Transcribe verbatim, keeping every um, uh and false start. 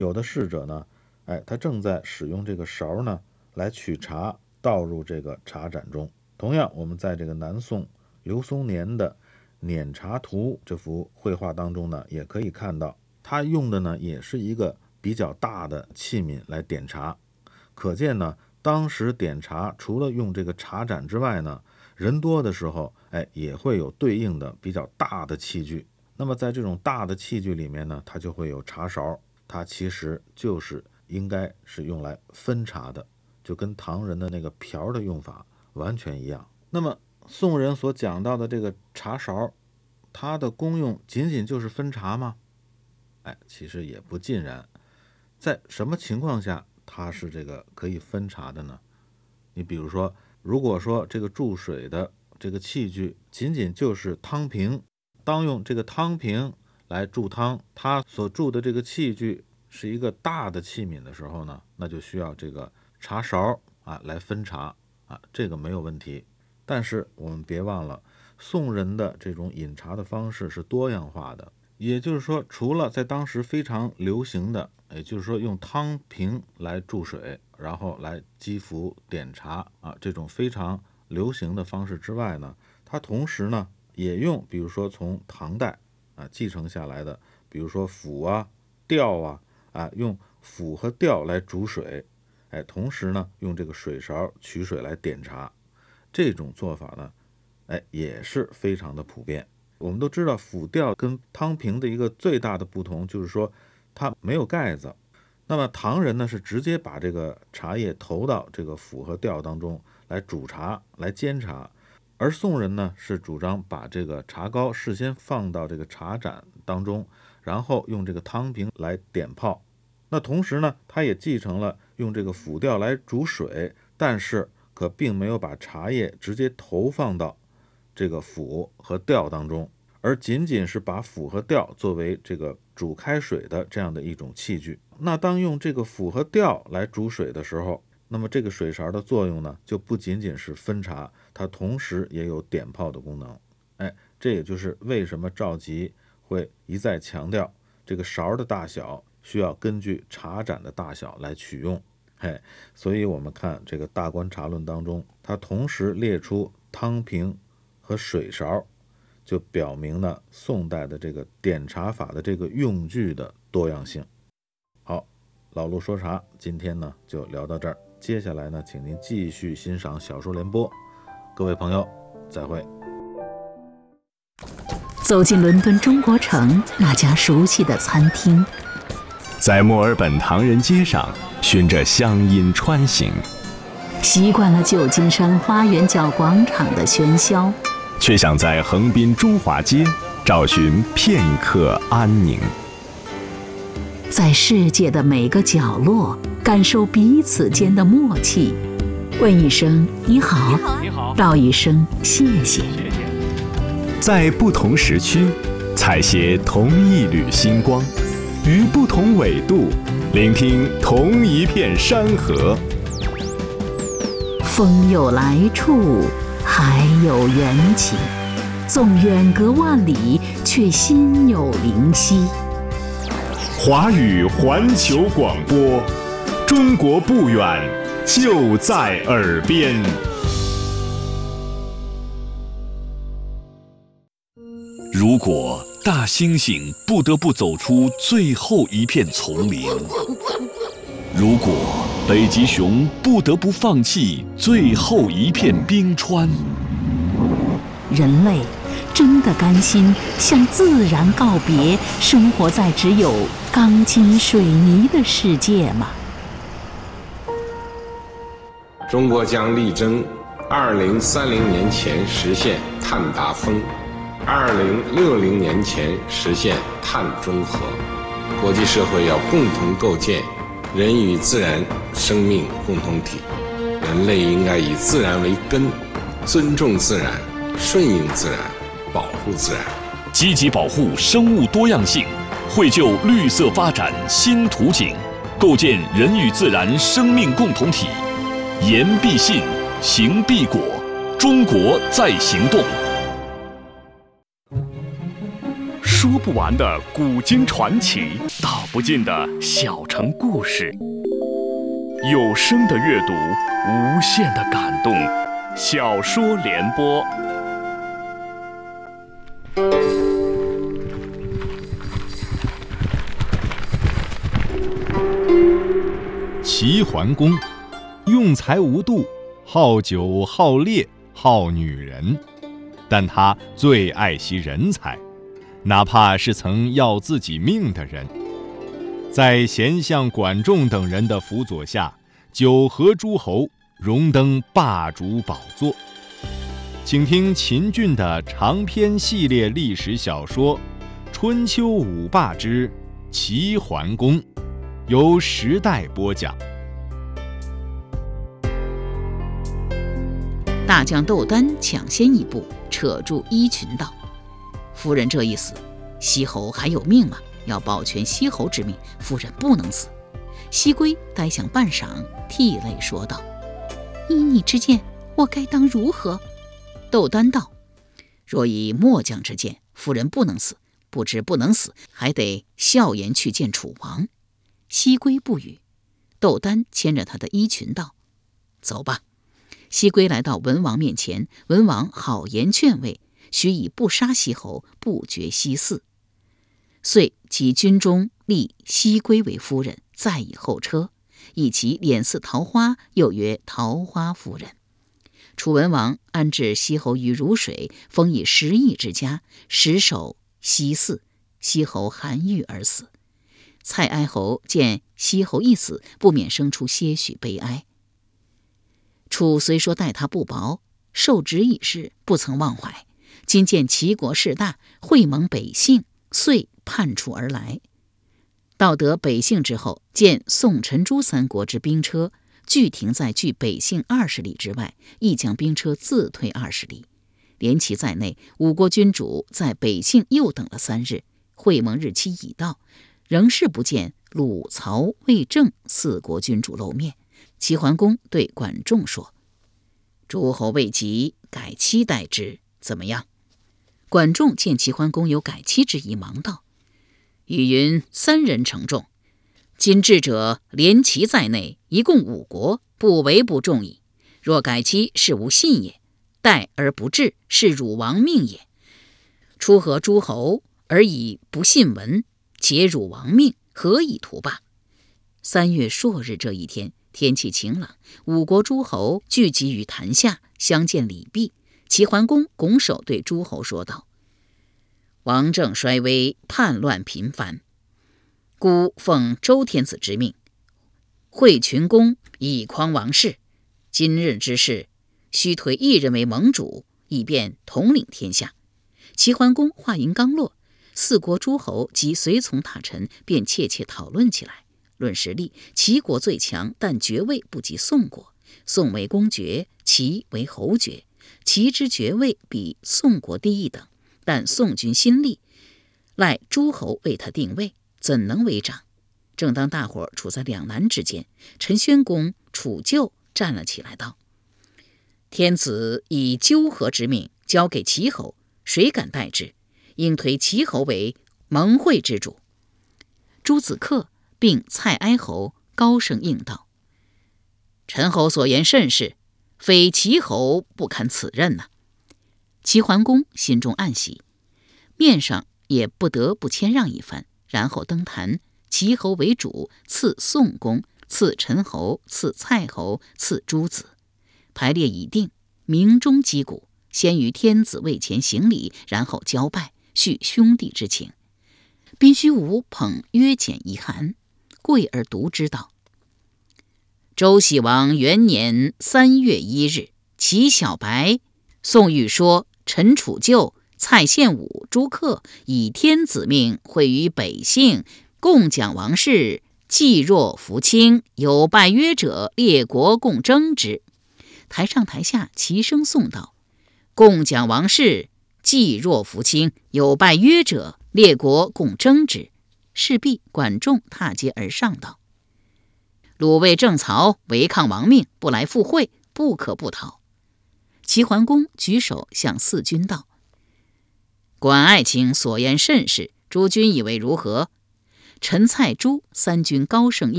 有的侍者呢，哎，他正在使用这个勺呢来取茶，倒入这个茶盏中。同样，我们在这个南宋刘松年的《碾茶图》这幅绘画当中呢，也可以看到，他用的呢也是一个比较大的器皿来点茶。可见呢，当时点茶除了用这个茶盏之外呢，人多的时候，哎，也会有对应的比较大的器具。那么在这种大的器具里面呢，它就会有茶勺，它其实就是应该是用来分茶的，就跟唐人的那个瓢的用法完全一样。那么宋人所讲到的这个茶勺，它的功用仅仅就是分茶吗？哎，其实也不尽然。在什么情况下它是这个可以分茶的呢？你比如说，如果说这个注水的这个器具仅仅就是汤瓶，当用这个汤瓶来注汤，它所注的这个器具是一个大的器皿的时候呢，那就需要这个茶勺啊来分茶啊，这个没有问题。但是我们别忘了，宋人的这种饮茶的方式是多样化的，也就是说，除了在当时非常流行的，也就是说用汤瓶来注水，然后来击服点茶啊，这种非常流行的方式之外呢，它同时呢也用，比如说从唐代啊继承下来的，比如说釜啊、吊啊啊，用釜和吊来煮水，哎，同时呢用这个水勺取水来点茶，这种做法呢，哎，也是非常的普遍。我们都知道釜吊跟汤瓶的一个最大的不同就是说它没有盖子。那么唐人呢是直接把这个茶叶投到这个釜和吊当中来煮茶来煎茶，而宋人呢是主张把这个茶膏事先放到这个茶盏当中，然后用这个汤瓶来点泡。那同时呢他也继承了用这个釜吊来煮水，但是可并没有把茶叶直接投放到这个釜和吊当中，而仅仅是把釜和吊作为这个煮开水的这样的一种器具。那当用这个釜和吊来煮水的时候，那么这个水勺的作用呢，就不仅仅是分茶，它同时也有点泡的功能。哎，这也就是为什么赵佶会一再强调这个勺的大小需要根据茶盏的大小来取用。嘿，所以我们看这个《大观茶论》当中，它同时列出汤瓶和水勺，就表明了宋代的这个点茶法的这个用具的多样性。好，老陆说茶今天呢就聊到这儿，接下来呢请您继续欣赏小说联播，各位朋友再会。 走进伦敦中国城那家熟悉的餐厅， 在墨尔本唐人街上循着乡音穿行， 习惯了旧金山花园角广场的喧嚣， 却想在横滨中华街找寻片刻安宁。 在世界的每个角落感受彼此间的默契，问一声你好， 你好， 道一声谢谢。 在不同时区采撷同一缕星光，于不同纬度聆听同一片山河。 风有来处，海有缘起，纵远隔万里，却心有灵犀。 华语环球广播，中国不远，就在耳边。 如果大猩猩不得不走出最后一片丛林，如果北极熊不得不放弃最后一片冰川， 人类真的甘心向自然告别，生活在只有钢筋水泥的世界吗？ 中国将力争二零三零年前实现碳达峰，二零六零年前实现碳中和。国际社会要共同构建人与自然生命共同体，人类应该以自然为根，尊重自然，顺应自然，保护自然， 积极保护生物多样性，绘就绿色发展新图景，构建人与自然生命共同体。言必信，行必果，中国在行动。说不完的古今传奇，道不尽的小城故事，有声的阅读，无限的感动。小说联播。 齐桓公用才无度，好酒好猎好女人，但他最爱惜人才，哪怕是曾要自己命的人。在贤相管仲等人的辅佐下，九合诸侯，荣登霸主宝座。请听秦俊的长篇系列历史小说《春秋五霸之齐桓公》，由时代播讲。 大将窦丹抢先一步扯住衣裙道：“夫人这一死，西侯还有命吗？要保全西侯之命，夫人不能死。”西归呆想半晌，涕泪说道：“依你之见，我该当如何？”窦丹道：“若以末将之见，夫人不能死，不知不能死，还得笑颜去见楚王。”西归不语。窦丹牵着他的衣裙道：“走吧。”西归来到文王面前，文王好言劝慰，许以不杀西侯，不绝西嗣。遂其军中立西归为夫人，再以后车，以其脸似桃花，又曰桃花夫人。楚文王安置西侯于汝水，封以十邑之家，实守西嗣。西侯含郁而死。蔡哀侯见西侯一死，不免生出些许悲哀。楚虽说待他不薄，受职已逝，不曾忘怀。今见齐国势大，会盟北幸，遂叛楚而来。到得北幸之后，见宋陈朱三国之兵车俱停在距北幸二十里之外，亦将兵车自退二十里。连其在内，五国君主在北幸又等了三日，会盟日期已到，仍是不见鲁、曹、魏、郑四国君主露面。齐桓公对管仲说：“诸侯未及，改期待之，怎么样？”管仲见齐桓公有改期之意，忙道：“语云三人承重，今至者连齐在内，一共五国，不为不重矣。若改期，是无信也；待而不至，是汝王命也。出合诸侯而以不信闻，解汝王命，何以图罢？”三月朔日这一天，天气晴朗，五国诸侯聚集于坛下，相见礼毕。齐桓公拱手对诸侯说道：“王政衰微，叛乱频繁，孤奉周天子之命，会群公以匡王室。今日之事，须推一人为盟主，以便统领天下。”齐桓公话音刚落，四国诸侯及随从大臣便切切讨论起来。论实力，齐国最强，但爵位不及宋国。宋为公爵，齐为侯爵。齐之爵位比宋国低一等，但宋军新立，赖诸侯为他定位，怎能为长？正当大伙处在两难之间，陈宣公楚臼站了起来，道：“天子以纠合之命交给齐侯，谁敢代之？应推齐侯为盟会之主。”朱子克并蔡哀侯高声应道：“陈侯所言甚是，非齐侯不堪此任呐、啊。”齐桓公心中暗喜，面上也不得不谦让一番，然后登坛，齐侯为主，赐宋公，赐陈侯，赐蔡侯，赐诸子。排列已定，鸣钟击鼓，先于天子位前行礼，然后交拜，叙兄弟之情。宾须无捧约简一函，贵而读之道：“周喜王元年三月一日，齐小白、宋玉说、陈楚臼、蔡献武、朱克以天子命会于北幸，共讲王室，既若服卿，有拜约者，列国共争之。”台上台下齐声颂道：“共讲王室，既若服卿，有拜约者，列国共争之。”势必管仲踏阶而上道：“鲁魏郑曹违抗王命，不来赴会，不可不讨。”齐桓公举手向四君道：“管爱卿所言甚是，诸君以为如何？” 陈蔡朱三军高盛